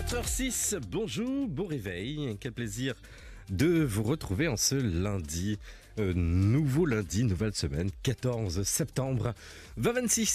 4h06, bonjour, bon réveil, quel plaisir de vous retrouver en ce lundi. Nouveau lundi, nouvelle semaine, 14 septembre 2026.